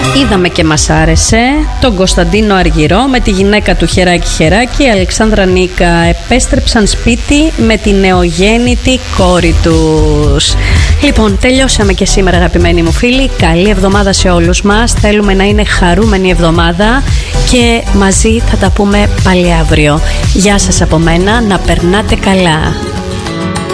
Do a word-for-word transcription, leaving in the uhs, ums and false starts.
Είδαμε και μας άρεσε τον Κωνσταντίνο Αργυρό με τη γυναίκα του Χεράκι Χεράκι. Η Αλεξάνδρα Νίκα επέστρεψαν σπίτι με τη νεογέννητη κόρη τους. Λοιπόν, τελειώσαμε και σήμερα, αγαπημένοι μου φίλοι. Καλή εβδομάδα σε όλους μας. Θέλουμε να είναι χαρούμενη εβδομάδα και μαζί θα τα πούμε πάλι αύριο. Γεια σας από μένα, να περνάτε καλά.